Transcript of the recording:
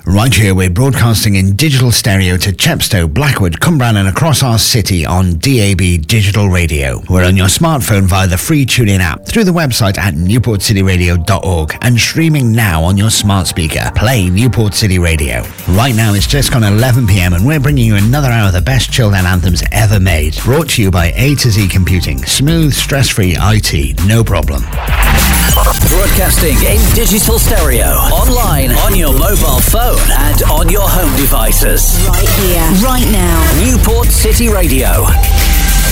Right here, we're broadcasting in digital stereo to Chepstow, Blackwood, Cumbrian and across our city on DAB Digital Radio. We're on your smartphone via the free TuneIn app, through the website at newportcityradio.org and streaming now on your smart speaker. Play Newport City Radio. Right now it's just gone 11 p.m. and we're bringing you another hour of the best chilled out anthems ever made. Brought to you by A to Z Computing. Smooth, stress-free IT, no problem. Broadcasting in digital stereo, online, on your mobile phone and on your home devices. Right here, right now. Newport City Radio.